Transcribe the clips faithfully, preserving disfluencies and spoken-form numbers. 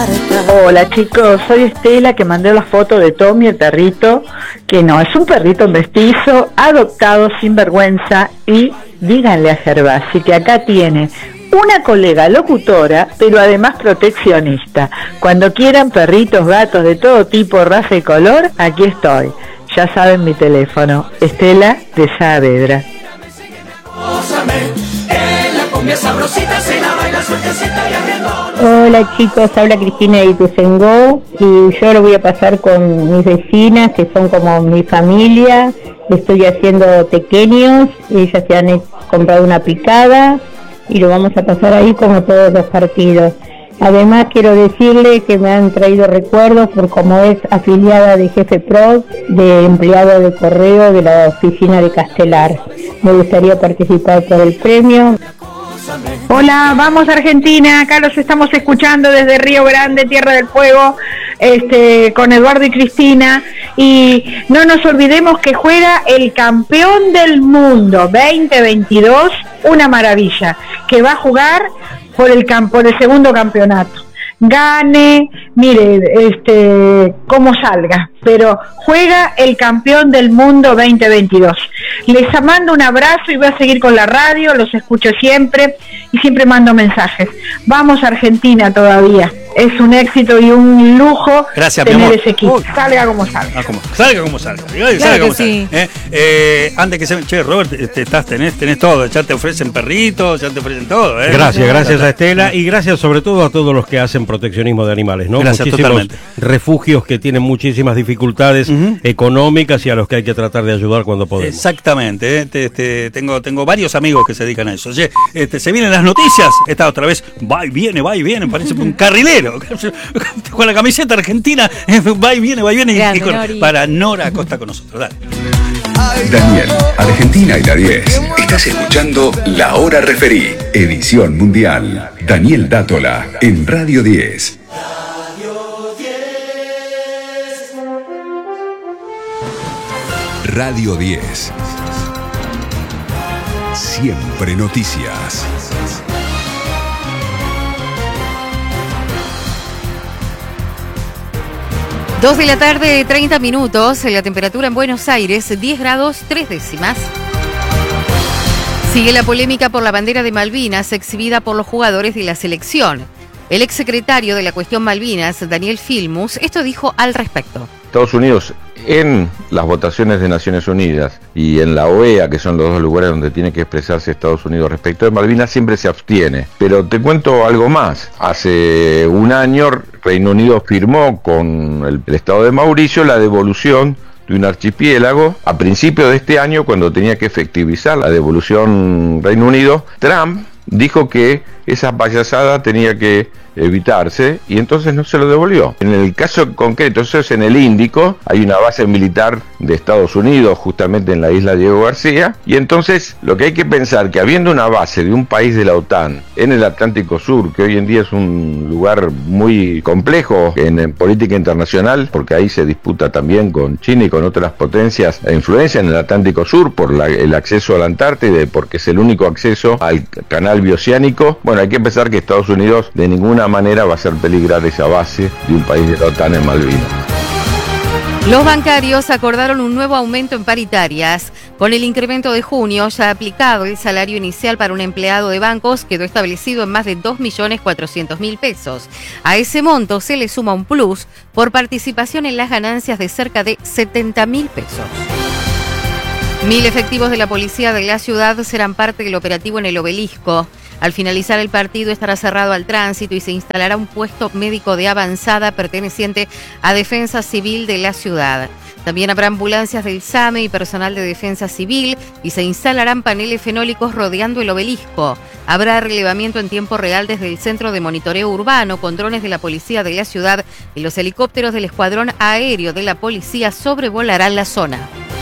Hola chicos, soy Estela, que mandé la foto de Tommy, el perrito, que no, es un perrito mestizo, adoptado sin vergüenza, y díganle a Gervasi que acá tiene una colega locutora, pero además proteccionista. Cuando quieran perritos, gatos de todo tipo, raza y color, aquí estoy. Ya saben mi teléfono, Estela de Saavedra. Hola chicos, habla Cristina de Ituzaingó y yo lo voy a pasar con mis vecinas que son como mi familia. Estoy haciendo pequeños, ellas se han comprado una picada y lo vamos a pasar ahí como todos los partidos. Además quiero decirle que me han traído recuerdos por como es afiliada de Jefe Pro, de empleado de correo de la oficina de Castelar. Me gustaría participar por el premio. Hola, vamos Argentina, acá los estamos escuchando desde Río Grande, Tierra del Fuego, este, con Eduardo y Cristina, y no nos olvidemos que juega el campeón del mundo veinte veintidós, una maravilla, que va a jugar por el, por el segundo campeonato. Gane, mire, este, como salga, pero juega el campeón del mundo veinte veintidós. Les mando un abrazo y voy a seguir con la radio, los escucho siempre y siempre mando mensajes. Vamos a Argentina todavía, es un éxito y un lujo. Gracias, tener ese equipo. Oh. Salga como salga. Ah, como, salga como salga. Salga claro como que sí. salga. ¿Eh? Eh, antes que se... Che, Robert, este, estás, tenés, tenés todo. Ya te ofrecen perritos, ya te ofrecen todo. ¿eh? Gracias, gracias a Estela y gracias sobre todo a todos los que hacen proteccionismo de animales, ¿no? Gracias, muchísimos totalmente. Refugios que tienen muchísimas dificultades uh-huh. económicas y a los que hay que tratar de ayudar cuando podemos. Exactamente. ¿eh? Te, te, tengo, tengo varios amigos que se dedican a eso. Oye, este, se vienen las noticias. Está otra vez, va y viene, va y viene. Parece un carrilero. Con la camiseta argentina, va y viene, va y viene. Grande, y con, Nori. Para Nora Acosta con nosotros. Dale. Daniel, Argentina y la diez. Estás escuchando La Hora Referí, edición mundial. Daniel Dátola, en Radio diez. Radio diez. Siempre noticias. Dos de la tarde, treinta minutos, la temperatura en Buenos Aires, diez grados, tres décimas. Sigue la polémica por la bandera de Malvinas exhibida por los jugadores de la selección. El exsecretario de la cuestión Malvinas, Daniel Filmus, esto dijo al respecto. Estados Unidos, en las votaciones de Naciones Unidas y en la O E A, que son los dos lugares donde tiene que expresarse Estados Unidos respecto de Malvinas, siempre se abstiene. Pero te cuento algo más. Hace un año Reino Unido firmó con el, el Estado de Mauricio la devolución de un archipiélago. A principios de este año, cuando tenía que efectivizar la devolución Reino Unido, Trump dijo que esa payasada tenía que evitarse y entonces no se lo devolvió. En el caso concreto, eso es en el Índico, hay una base militar de Estados Unidos justamente en la isla Diego García, y entonces lo que hay que pensar que habiendo una base de un país de la OTAN en el Atlántico Sur, que hoy en día es un lugar muy complejo en, en política internacional, porque ahí se disputa también con China y con otras potencias la influencia en el Atlántico Sur por la, el acceso a la Antártida, porque es el único acceso al canal bioceánico. Bueno, hay que pensar que Estados Unidos de ninguna manera va a hacer peligrar esa base de un país de la OTAN en Malvinas. Los bancarios acordaron un nuevo aumento en paritarias. Con el incremento de junio ya aplicado, el salario inicial para un empleado de bancos quedó establecido en más de dos millones cuatrocientos mil pesos. A ese monto se le suma un plus por participación en las ganancias de cerca de setenta mil pesos. Mil efectivos de la policía de la ciudad serán parte del operativo en el Obelisco. Al finalizar el partido estará cerrado al tránsito y se instalará un puesto médico de avanzada perteneciente a Defensa Civil de la ciudad. También habrá ambulancias del SAME y personal de Defensa Civil y se instalarán paneles fenólicos rodeando el Obelisco. Habrá relevamiento en tiempo real desde el Centro de Monitoreo Urbano con drones de la Policía de la ciudad y los helicópteros del Escuadrón Aéreo de la Policía sobrevolarán la zona.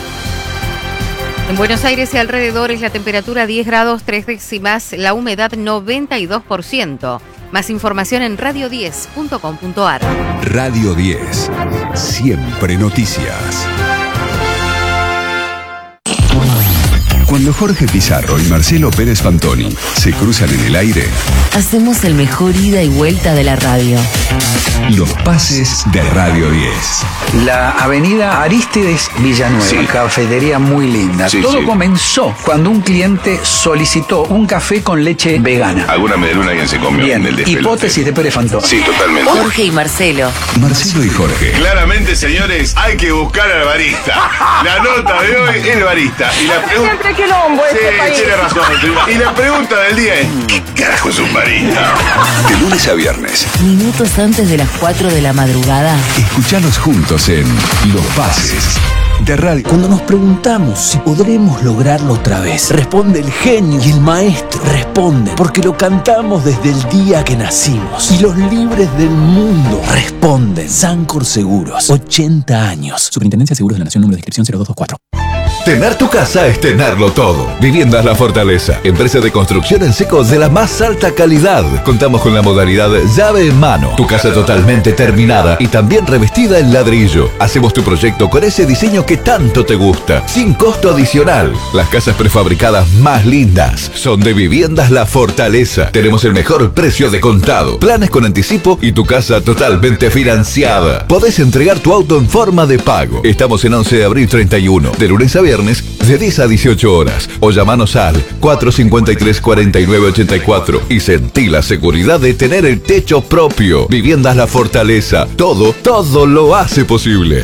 En Buenos Aires y alrededores la temperatura diez grados tres décimas, la humedad noventa y dos por ciento. Más información en radio diez punto com punto a r. Radio diez. Siempre noticias. Cuando Jorge Pizarro y Marcelo Pérez Fantoni se cruzan en el aire, hacemos el mejor ida y vuelta de la radio. Los pases de Radio diez. La avenida Arístides Villanueva, sí. Cafetería muy linda. Sí, Todo sí. comenzó cuando un cliente solicitó un café con leche vegana. Alguna medialuna alguien se comió. Bien, en el hipótesis de Pérez Fantoni. Sí, totalmente. Jorge y Marcelo. Marcelo y Jorge. Claramente, señores, hay que buscar al barista. La nota de hoy es el barista. Y la pregunta... Siempre quilombo sí, este país. Tiene razón. Y la pregunta del día es, ¿qué carajo es un barista? De lunes a viernes. Minutos antes de las cuatro de la madrugada. Escuchalos juntos en Los Pases de Radio. Cuando nos preguntamos si podremos lograrlo otra vez, responde el genio y el maestro. Responden porque lo cantamos desde el día que nacimos. Y los libres del mundo responden. Sancor Seguros, ochenta años. Superintendencia de Seguros de la Nación, número de inscripción cero dos dos cuatro. Tener tu casa es tenerlo todo. Viviendas La Fortaleza, empresa de construcción en seco de la más alta calidad. Contamos con la modalidad llave en mano. Tu casa totalmente terminada y también revestida en ladrillo. Hacemos tu proyecto con ese diseño que tanto te gusta, sin costo adicional. Las casas prefabricadas más lindas son de Viviendas La Fortaleza. Tenemos el mejor precio de contado, planes con anticipo y tu casa totalmente financiada. Podés entregar tu auto en forma de pago. Estamos en once de abril treinta y uno, de lunes a viernes, de diez a dieciocho horas, o llamanos al cuatro cinco tres, cuatro nueve ocho cuatro y sentí la seguridad de tener el techo propio. Viviendas La Fortaleza, todo, todo lo hace posible.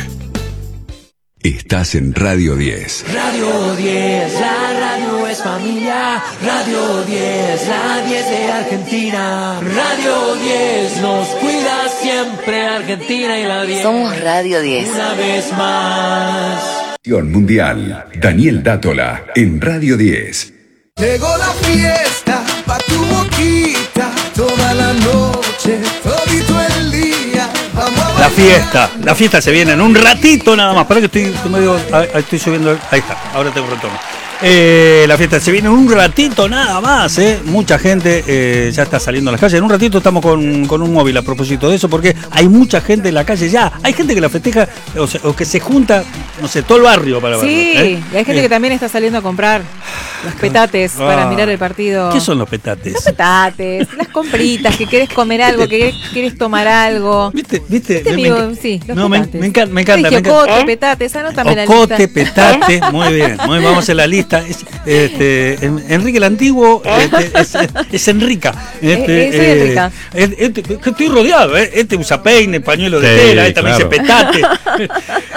Estás en Radio diez. Radio diez, la radio es familia. Radio diez, la diez de Argentina. Radio diez nos cuida siempre, Argentina y la diez. Somos Radio diez. Una vez más. Mundial. Daniel Dátola en Radio diez. Llegó la fiesta pa' tu boquita, toda la noche, todito el día. Vamos a la fiesta, la fiesta se viene en un ratito nada más. Para que estoy, estoy medio, ahí estoy subiendo, ahí está, ahora tengo retorno. Eh, la fiesta se viene en un ratito nada más, eh. Mucha gente eh, ya está saliendo a las calles. En un ratito estamos con, con un móvil a propósito de eso, porque hay mucha gente en la calle ya. Hay gente que la festeja, o, sea, o que se junta, no sé, todo el barrio para verlo. Sí, ¿eh? y hay gente eh. que también está saliendo a comprar los petates ah. para mirar el partido. ¿Qué son los petates? Los petates, las compritas, que querés comer algo, que querés, querés tomar algo. ¿Viste? ¿Viste? ¿Viste amigo? Me sí, los no, petates. Me, me encanta, me encanta. Dije, me encanta. Ocote, ¿Eh? Petates, anótame la lista. Ocote, petate, muy bien. Muy, vamos a hacer la lista. Es, este, Enrique el Antiguo este, es, es, es Enrica. Este, eh, soy eh, Enrica. Este, estoy rodeado, ¿eh? Este usa peine, pañuelo de sí, tela, este claro. también dice petate.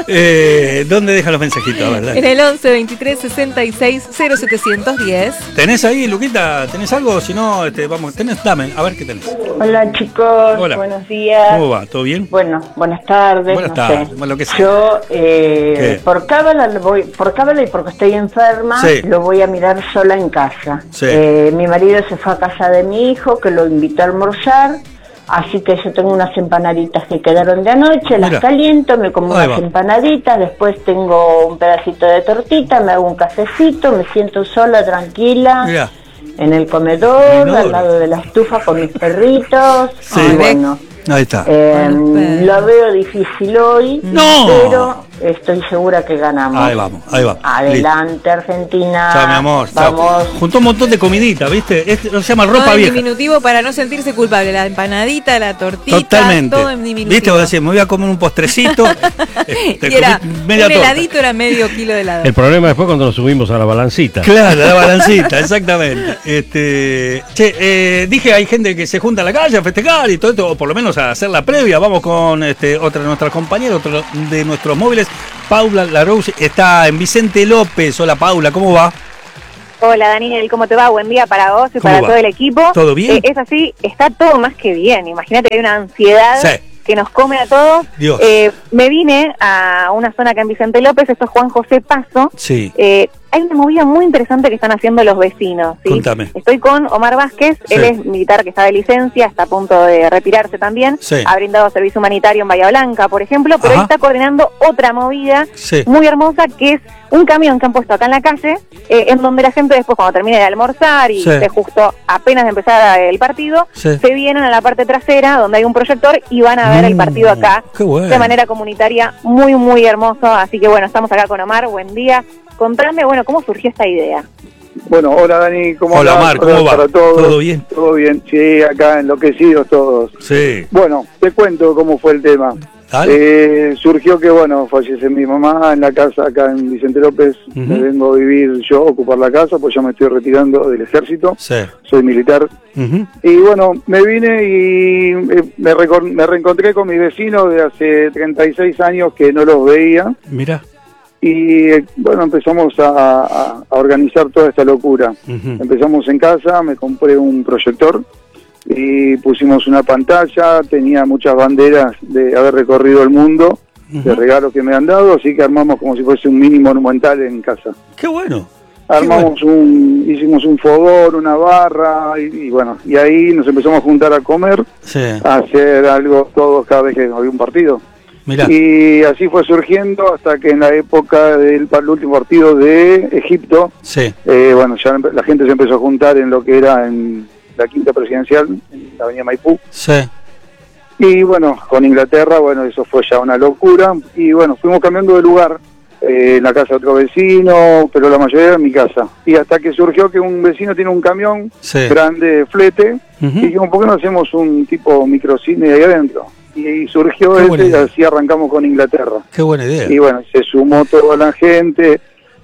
eh, ¿Dónde dejan los mensajitos? A ver, dale. En el once veintitrés sesenta y seis cero setecientos diez. ¿Tenés ahí, Luquita? ¿Tenés algo? Si no, este, vamos, tenés, dame, a ver qué tenés. Hola chicos, Hola. Buenos días. ¿Cómo va? ¿Todo bien? Bueno, buenas tardes. Buenas no tardes, sé. bueno, lo que sea. Yo, eh, por cábala, lo voy, por cábala y porque estoy enferma, sí. lo voy a mirar sola en casa. Sí. Eh, mi marido se fue a casa de mi hijo, que lo invitó a almorzar. Así que yo tengo unas empanaditas que quedaron de anoche, las Mira. caliento, me como Ahí unas va. empanaditas, después tengo un pedacito de tortita, me hago un cafecito, me siento sola, tranquila, Mirá. en el comedor, Inodoro. al lado de la estufa con mis perritos. Sí. Y bueno, Ahí está. eh, lo veo difícil hoy, No. pero estoy segura que ganamos. Ahí vamos, ahí va. Adelante, Argentina. Chao, mi amor. Chao. Vamos. Juntó un montón de comidita, ¿viste? Este se llama ropa Todo en vieja. diminutivo para no sentirse culpable. La empanadita, la tortita, Totalmente. todo en diminutivo. ¿Viste? Vos decís, me voy a comer un postrecito. eh, te Y era comí un media torta. heladito, era medio kilo de helado. El problema después cuando nos subimos a la balancita. Claro, la balancita, exactamente. Este, che, eh, dije, hay gente que se junta a la calle a festejar y todo esto, o por lo menos a hacer la previa. Vamos con este, otra de nuestras compañeras, otro de nuestros móviles, Paula Larose, está en Vicente López. Hola Paula, ¿cómo va? Hola Daniel, ¿cómo te va? Buen día para vos y para va? todo el equipo. ¿Todo bien? Eh, es así, está todo más que bien. Imagínate que hay una ansiedad Sí. que nos come a todos. Dios. Eh, me vine a una zona acá en Vicente López, esto es Juan José Paso. Sí. Eh, hay una movida muy interesante que están haciendo los vecinos. ¿sí? Contame. Estoy con Omar Vázquez, Sí. él es militar que está de licencia, está a punto de retirarse también. Sí. Ha brindado servicio humanitario en Bahía Blanca, por ejemplo, pero Ajá. él está coordinando otra movida Sí. muy hermosa que es un camión que han puesto acá en la calle, eh, en donde la gente después cuando termine de almorzar y Sí. de justo apenas de empezar el partido, Sí. se vienen a la parte trasera donde hay un proyector y van a ver el Mm, partido acá qué bueno. de manera comunitaria, muy muy hermoso. Así que bueno, estamos acá con Omar, buen día. contame, bueno, ¿cómo surgió esta idea? Bueno, hola Dani, ¿cómo Hola andás? Omar, ¿cómo Hola va? para todos. ¿Todo bien? Todo bien, sí, acá enloquecidos todos. Sí. Bueno, te cuento cómo fue el tema. Eh, surgió que, bueno, fallece mi mamá en la casa acá en Vicente López. Uh-huh. Me vengo a vivir yo, a ocupar la casa, pues ya me estoy retirando del ejército. Sí. Soy militar. Uh-huh. Y bueno, me vine y eh, me, recor- me reencontré con mis vecinos de hace treinta y seis años que no los veía. Mira. Y eh, bueno, empezamos a, a, a organizar toda esta locura. Uh-huh. Empezamos en casa, me compré un proyector y pusimos una pantalla, tenía muchas banderas de haber recorrido el mundo, uh-huh. de regalos que me han dado, así que armamos como si fuese un mini monumental en casa. ¡Qué bueno! Armamos un, hicimos un fogón, una barra, y, y bueno, y ahí nos empezamos a juntar a comer, sí. a hacer algo todos cada vez que había un partido. Mirá. Y así fue surgiendo hasta que en la época del el último partido de Egipto, sí. eh, bueno, ya la gente se empezó a juntar en lo que era en la quinta presidencial, en la avenida Maipú. Sí. Y bueno, con Inglaterra, bueno, eso fue ya una locura. Y bueno, fuimos cambiando de lugar, eh, en la casa de otro vecino, pero la mayoría era en mi casa. Y hasta que surgió que un vecino tiene un camión sí. grande de flete, uh-huh. y dijimos, ¿por qué no hacemos un tipo microcine ahí adentro? Y surgió Qué ese y así arrancamos con Inglaterra. Qué buena idea. Y bueno, se sumó toda la gente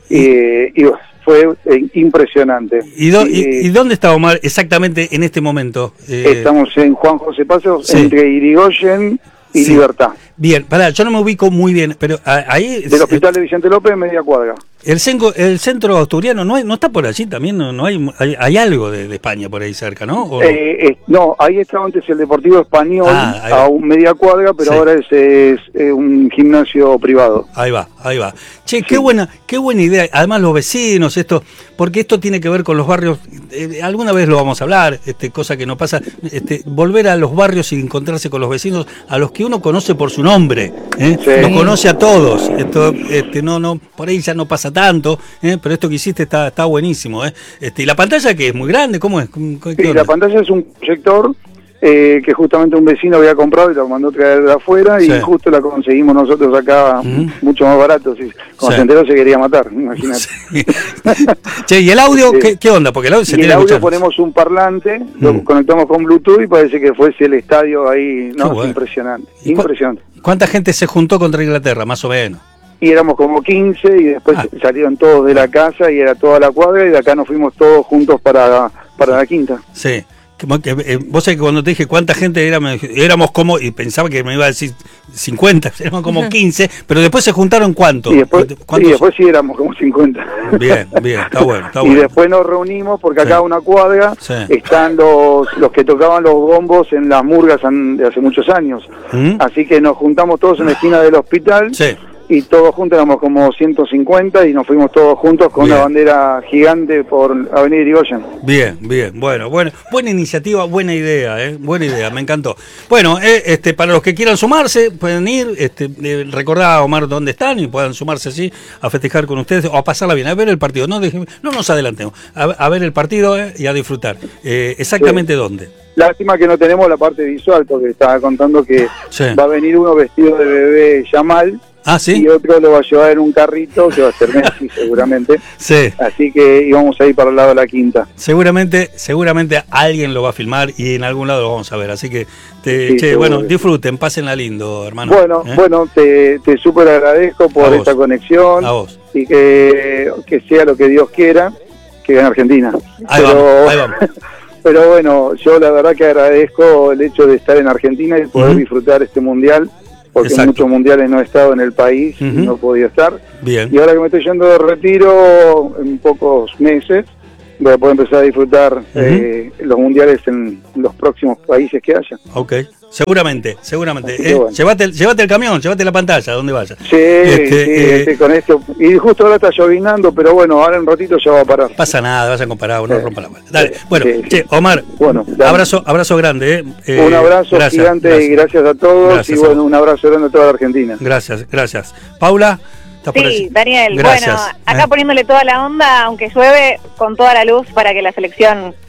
y, y fue eh, impresionante. ¿Y, do, y, y, ¿Y dónde está Omar exactamente en este momento? Eh, estamos en Juan José Pasos, sí. entre Irigoyen y sí. Libertad. Bien, pará, yo no me ubico muy bien, pero ahí... Del hospital de Vicente López, media cuadra. El, cenco, el centro asturiano no, hay, no está por allí también, no, no hay, hay hay algo de, de España por ahí cerca, ¿no? ¿O no? Eh, eh, no, ahí estaba antes el Deportivo Español, ah, a un media cuadra, pero sí. ahora es, es, es un gimnasio privado. Ahí va, ahí va. Che, sí. qué buena, qué buena idea. Además los vecinos, esto, porque esto tiene que ver con los barrios. Eh, alguna vez lo vamos a hablar, este, cosa que no pasa. Este, volver a los barrios y encontrarse con los vecinos a los que uno conoce por su nombre, ¿eh? Sí. Los conoce a todos. Esto, este, no, no, por ahí ya no pasa tanto. ¿eh? Pero esto que hiciste está, está buenísimo, ¿eh? Este, y la pantalla que es muy grande, ¿cómo es? Sí, la pantalla es un proyector eh, que justamente un vecino había comprado y lo mandó traer de afuera, sí. y justo la conseguimos nosotros acá uh-huh. mucho más barato. Sí. Cuando sí. se enteró se quería matar, imagínate. Sí. Che, ¿y el audio sí. ¿qué, qué onda? Porque el audio se y tiene el audio escuchando. Ponemos un parlante, mm. lo conectamos con Bluetooth y parece que fuese el estadio ahí, no, bueno. es impresionante, impresionante. ¿Cuánta gente se juntó contra Inglaterra, más o menos? Y éramos como quince y después ah. salieron todos de la casa y era toda la cuadra y de acá nos fuimos todos juntos para, para la quinta. Sí. Eh, vos sabés que cuando te dije cuánta gente éramos, éramos como, y pensaba que me iba a decir cincuenta, éramos como quince, pero después se juntaron ¿cuántos? Y después, y después sí éramos como cincuenta. Bien, bien, está bueno, está y bueno. Y después nos reunimos porque acá a sí. una cuadra sí. están los, los que tocaban los bombos en las murgas de hace muchos años. ¿Mm? Así que nos juntamos todos en la esquina del hospital. Sí. Y todos juntos éramos como ciento cincuenta y nos fuimos todos juntos con bien. Una bandera gigante por Avenida Irigoyen. Bien, bien, bueno, bueno, buena iniciativa, buena idea, eh, buena idea, me encantó. Bueno, eh, este, para los que quieran sumarse, pueden ir, este, eh, recordá a Omar dónde están y puedan sumarse así a festejar con ustedes o a pasarla bien, a ver el partido, no, dejen, no nos adelantemos, a, a ver el partido eh, y a disfrutar. Eh, exactamente sí. dónde. Lástima que no tenemos la parte visual porque estaba contando que sí. va a venir uno vestido de bebé Yamal. Ah, ¿sí? Y otro lo va a llevar en un carrito, que va a ser Messi seguramente. Sí. Así que íbamos a ir para el lado de la quinta. Seguramente, seguramente alguien lo va a filmar y en algún lado lo vamos a ver. Así que, te, sí, che, bueno, disfruten, pásenla lindo, hermano. Bueno, ¿eh? bueno, te, te súper agradezco por esta conexión. A vos. Y que, que sea lo que Dios quiera, que gane Argentina. Ahí Pero... vamos, ahí vamos. Pero bueno, yo la verdad que agradezco el hecho de estar en Argentina y poder uh-huh. disfrutar este mundial. Porque en muchos mundiales no he estado en el país, uh-huh. y no he podido estar. Bien. Y ahora que me estoy yendo de retiro, en pocos meses, voy a poder empezar a disfrutar uh-huh. eh, los mundiales en los próximos países que haya. Ok, seguramente, seguramente. Eh, bueno. llévate, llévate el camión, llévate la pantalla, donde vayas. Sí, este, sí eh, este, con esto. Y justo ahora está llovinando, pero bueno, ahora en un ratito ya va a parar. Pasa nada, vayan comparados, no sí. rompa la bola. Dale, sí, bueno, sí, che, Omar, bueno, abrazo, abrazo grande. Eh. Eh, un abrazo gracias, gigante gracias. y gracias a todos. Gracias, y bueno, un abrazo grande a toda la Argentina. Gracias, gracias. Paula. Sí, Daniel, gracias, bueno, acá eh. poniéndole toda la onda, aunque llueve, con toda la luz para que la selección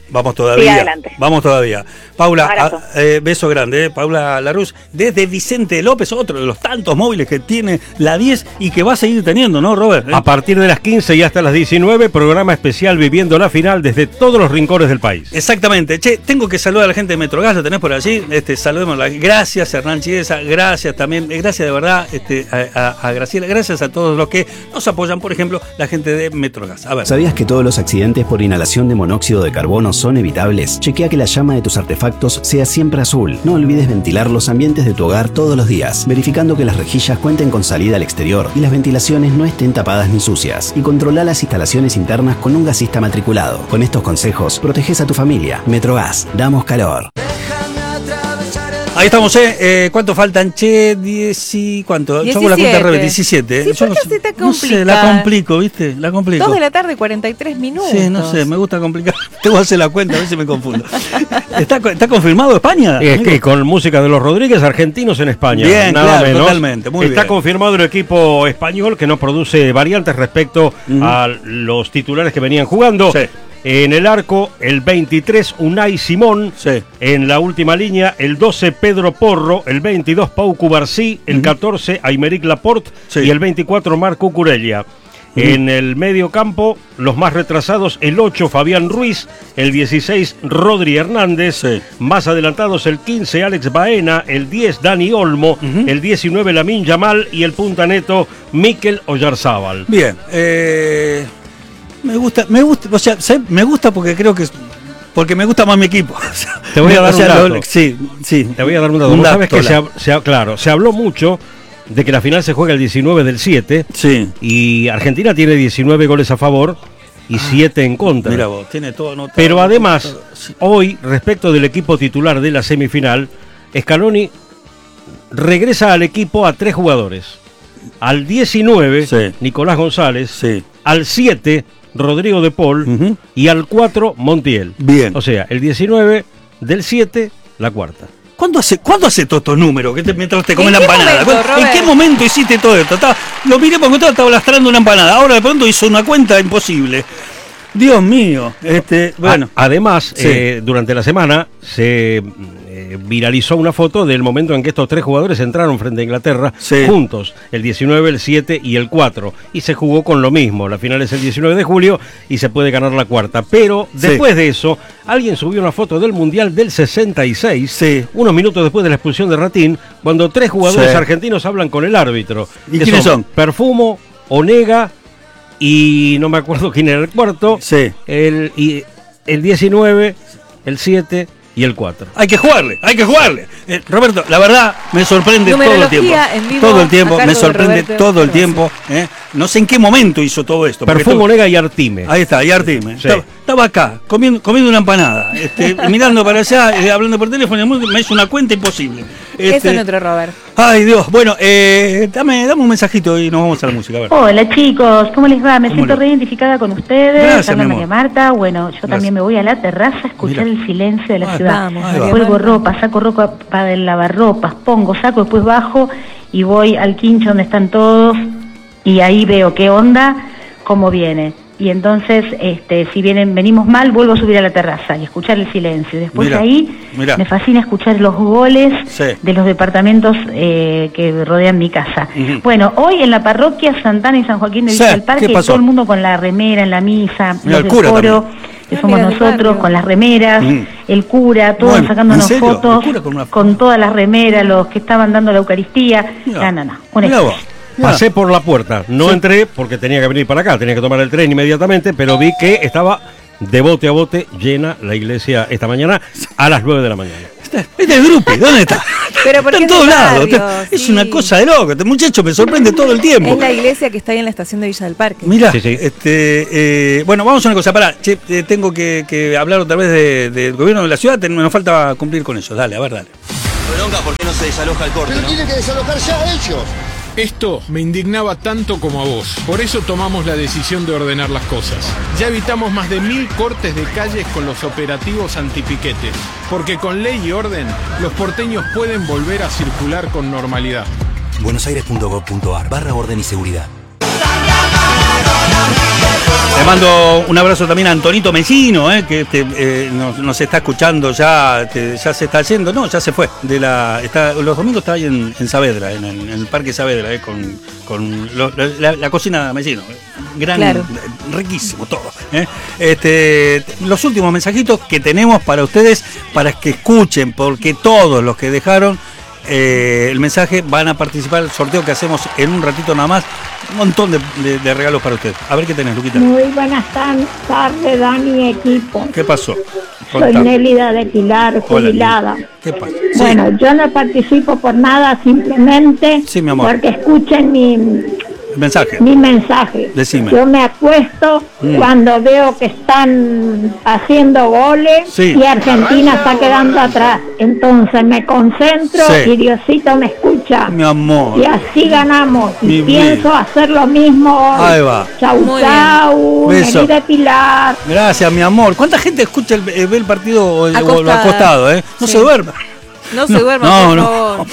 Vamos todavía. Sí, adelante. Vamos todavía. Paula, Abrazo. a, eh, beso grande, eh. Paula Larruz, desde Vicente López, otro de los tantos móviles que tiene la diez y que va a seguir teniendo, ¿no, Robert? ¿Eh? A partir de las quince y hasta las diecinueve, programa especial viviendo la final desde todos los rincones del país. Exactamente. Che, tengo que saludar a la gente de Metrogas, lo tenés por allí. Este, saludémosla. Gracias, Hernán Chiesa. Gracias también. Eh, gracias de verdad este, a, a, a Graciela. Gracias a todos los que nos apoyan, por ejemplo, la gente de Metrogas. A ver. ¿Sabías que todos los accidentes por inhalación de monóxido de carbono son evitables? Chequea que la llama de tus artefactos sea siempre azul. No olvides ventilar los ambientes de tu hogar todos los días, verificando que las rejillas cuenten con salida al exterior y las ventilaciones no estén tapadas ni sucias. Y controla las instalaciones internas con un gasista matriculado. Con estos consejos, proteges a tu familia. Metrogas, damos calor. Ahí estamos, ¿eh? eh ¿Cuánto faltan? Che, diez y... ¿Cuánto? Yo hago la cuenta al revés, diecisiete. Sí, Yo ¿por no qué sé, se te no sé, complica? la complico, ¿viste? La complico. Dos de la tarde, cuarenta y tres minutos. Sí, no sé, me gusta complicar. Tengo que hacer la cuenta, a veces me confundo. ¿Está, está confirmado España? Es amigo? que con música de los Rodríguez, argentinos en España. Bien, nada claro, menos. totalmente, muy Está bien. confirmado el equipo español que no produce variantes respecto Ujú. a los titulares que venían jugando. Sí. En el arco, el veintitrés, Unai Simón. Sí. En la última línea, el doce, Pedro Porro. El veintidós, Pau Cubarsí. El Ujú. catorce, Aymeric Laporte. Sí. Y el veinticuatro, Marco Curella. Ujú. En el medio campo, los más retrasados, el ocho, Fabián Ruiz, el dieciséis, Rodri Hernández, Sí. más adelantados el quince, Alex Baena, el diez, Dani Olmo, Ujú. el diecinueve, Lamine Yamal y el punta neto, Mikel Oyarzábal. Bien, eh, me gusta, me gusta, o sea, ¿sabes? Me gusta porque creo que es, porque me gusta más mi equipo. O sea, Te voy a dar o sea, un dato. lo- sí, sí. Te voy a dar un dato. Un Vos dato, sabés que se, la- hab- se ha- claro, se habló mucho de que la final se juega el diecinueve del siete Sí. y Argentina tiene diecinueve goles a favor y siete en contra. Mira vos, tiene todo anotado. Pero además, todo, sí. hoy, respecto del equipo titular de la semifinal, Scaloni regresa al equipo a tres jugadores. Al diecinueve, Sí. Nicolás González. Sí. Al siete, Rodrigo de Paul. Ujú. Y al cuatro, Montiel. Bien. O sea, el diecinueve del siete, la cuarta. ¿Cuándo hace, ¿Cuándo hace todos estos números? Que te, mientras te comes ¿En la qué empanada. momento, ¿Cuándo- ¿En Robert? qué momento hiciste todo esto? Estaba- lo miré porque estaba, estaba lastrando una empanada. Ahora de pronto hizo una cuenta imposible. Dios mío. Este, bueno. A- además, Sí. eh, durante la semana se eh, viralizó una foto del momento en que estos tres jugadores entraron frente a Inglaterra Sí. juntos, el diecinueve, el siete y el cuatro, y se jugó con lo mismo. La final es el diecinueve de julio y se puede ganar la cuarta. Pero Sí. después de eso, alguien subió una foto del Mundial del sesenta y seis, Sí. unos minutos después de la expulsión de Ratín, cuando tres jugadores Sí. argentinos hablan con el árbitro. ¿Y que quiénes son? Perfumo, Onega y no me acuerdo quién era el cuarto. Sí. El, y, el diecinueve, el siete y el cuatro. Hay que jugarle, hay que jugarle. Eh, Roberto, la verdad me sorprende todo el tiempo. Numerología en vivo Todo el a tiempo, cargo me de sorprende Roberto todo el Hermoso. tiempo. eh. No sé en qué momento hizo todo esto. porque Perfumo, esto- Onega y Artime. Ahí está, y Artime. Sí. Estaba, estaba acá, comiendo, comiendo una empanada, este, mirando para allá, eh, hablando por teléfono, y me hizo una cuenta imposible. Eso Este, es nuestro Robert. Ay, Dios. Bueno, eh, dame, dame un mensajito y nos vamos a la música. A ver. Hola chicos, ¿cómo les va? Me ¿Cómo siento le- reidentificada con ustedes. Gracias, Habla mi María amor. Marta. Bueno, yo Gracias. también me voy a la terraza a escuchar Mira. el silencio de la Ah, ciudad. vamos, María Cuelgo Marta. ropa, saco ropa para el lavarropas, pongo, saco, después bajo y voy al quincho donde están todos y ahí veo qué onda, cómo viene. Y entonces, este, si vienen, venimos mal, vuelvo a subir a la terraza y escuchar el silencio. Después Mira, ahí mira. me fascina escuchar los goles Sí. de los departamentos eh, que rodean mi casa. Ujú. Bueno, hoy en la parroquia Santana y San Joaquín de Sí, Villa del Parque, ¿qué pasó? todo el mundo con la remera en la misa, Mira, los el del cura coro, también. que Ah, somos mira, del nosotros, barrio. con las remeras, Ujú. el cura, todos Bueno, sacándonos ¿en serio? fotos, El cura con una- con todas las remeras, los que estaban dando la Eucaristía. Mira. No, no, no, un Mirá vos. éxtasis. Mirá. Pasé por la puerta, no Sí. entré porque tenía que venir para acá, tenía que tomar el tren inmediatamente, pero vi que estaba de bote a bote llena la iglesia esta mañana a las nueve de la mañana. Este este es Drupi, ¿dónde está? Pero porque está en es todos del lados. barrio, está- Es sí. una cosa de loco. Este muchacho me sorprende todo el tiempo. Es la iglesia que está ahí en la estación de Villa del Parque. Mirá, Sí, sí. este, eh, bueno, vamos a una cosa, pará, che, eh, tengo que, que hablar otra vez de- del gobierno de la ciudad, ten- nos falta cumplir con eso, dale, a ver, dale. Bronca, ¿por qué no se desaloja el corte? Pero tiene que desalojar ya ellos. Esto me indignaba tanto como a vos. Por eso tomamos la decisión de ordenar las cosas. Ya evitamos más de mil cortes de calles con los operativos antipiquetes. Porque con ley y orden, los porteños pueden volver a circular con normalidad. buenosaires punto gov punto ar barra orden y seguridad. Santiago, Le mando un abrazo también a Antonito Mesino, eh, que este, eh, nos, nos está escuchando ya, este, ya se está yendo, no, ya se fue. De la, está, los domingos está ahí en, en Saavedra, en el, en el Parque Saavedra, eh, con, con lo, la, la cocina Mesino. Gran, claro. Riquísimo todo. Eh. Este, los últimos mensajitos que tenemos para ustedes, para que escuchen, porque todos los que dejaron eh, el mensaje van a participar del sorteo que hacemos en un ratito nada más. Un montón de, de, de regalos para ustedes. A ver qué tenés, Luquita. Muy buenas tardes, Dani, equipo. ¿Qué pasó? Soy Nélida de Pilar, jubilada. Hola, ¿qué pasa? Bueno, sí. yo no participo por nada, simplemente sí, mi amor. porque escuchen mi mensaje. Mi mensaje. Decime. Yo me acuesto mm. cuando veo que están haciendo goles sí. y Argentina está quedando atrás. Entonces me concentro sí. y Diosito me escucha. Mi amor. Y así ganamos. Mi y pienso vida. hacer lo mismo hoy. Ahí va. Chau, chau. Nelly de Pilar. Gracias, mi amor. ¿Cuánta gente escucha el, ve el partido acostado, o lo acostado? Eh? No sí. se duerma. No se duerma, no, por no. favor.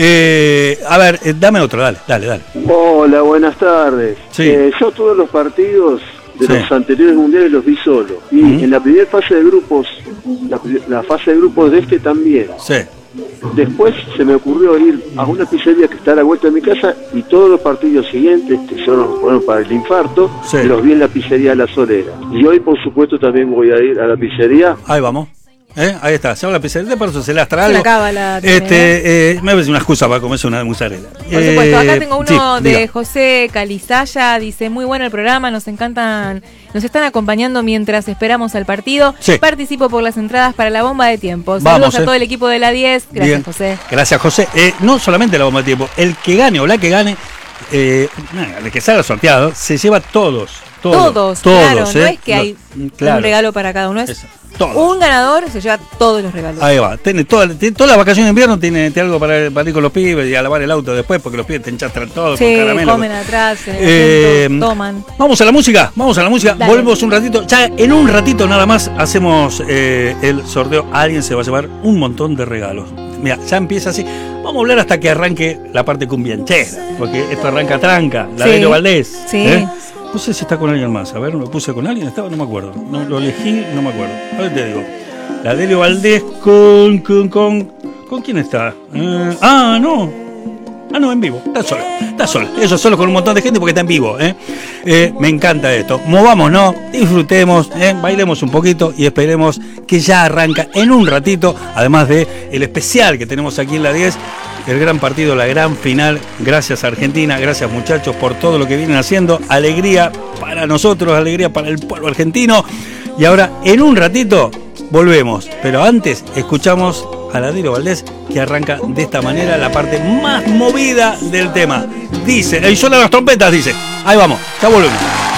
Eh, a ver, eh, dame otro, dale, dale, dale. Hola, buenas tardes. Sí. Eh, yo todos los partidos de sí. los anteriores mundiales los vi solo. Y uh-huh. en la primera fase de grupos, la, la fase de grupos de este también. Sí. Después se me ocurrió ir a una pizzería que está a la vuelta de mi casa y todos los partidos siguientes, que son los buenos para el infarto, sí. los vi en la pizzería La Solera. Y hoy, por supuesto, también voy a ir a la pizzería. Ahí vamos. ¿Eh? Ahí está, se llama la pizzería, por eso se le astra algo. Se acaba la este, eh, me parece una excusa para comerse una mozzarella. Por supuesto, acá tengo uno sí, de diga. José Calizaya, dice, muy bueno el programa, nos encantan, nos están acompañando mientras esperamos al partido. Sí. Participo por las entradas para la bomba de tiempo. Saludos Vamos, a eh. todo el equipo de la diez. Gracias, Bien. José. Gracias, José. Eh, no solamente la bomba de tiempo, el que gane o la que gane, eh, el que salga sorteado, se lleva todos. Todos, todos, todos claro, ¿eh? no es que hay no, claro. un regalo para cada uno, es Eso, todos. Un ganador se lleva todos los regalos. Ahí va, tiene toda, tiene, toda la vacación de invierno tiene, tiene algo para, para ir con los pibes y a lavar el auto después, porque los pibes te enchastran todo sí, con caramelo. comen atrás, eh, asiento, toman. Vamos a la música, vamos a la música, Dale. Volvemos un ratito, ya en un ratito nada más hacemos eh, el sorteo, alguien se va a llevar un montón de regalos. Mira, ya empieza así, vamos a hablar hasta que arranque la parte cumbianchera, porque esto arranca tranca, la sí. de Valdés. Sí. ¿eh? No sé si está con alguien más. A ver, ¿lo puse con alguien? ¿Estaba? No me acuerdo. No, lo elegí, no me acuerdo. A ver, te digo. La Delio Valdés con... ¿Con, con, ¿con quién está? Eh, ah, no. Ah, no, en vivo. Está solo. Está solo. Ellos solo con un montón de gente porque está en vivo. ¿eh? Eh, me encanta esto. Movámonos, disfrutemos, ¿eh? bailemos un poquito y esperemos que ya arranca en un ratito. Además de el especial que tenemos aquí en la diez. El gran partido, la gran final. Gracias Argentina, gracias muchachos por todo lo que vienen haciendo. Alegría para nosotros, alegría para el pueblo argentino. Y ahora, en un ratito, volvemos. Pero antes, escuchamos a la Delio Valdés, que arranca de esta manera la parte más movida del tema. Dice, el son de las trompetas, dice. Ahí vamos, ya volvemos.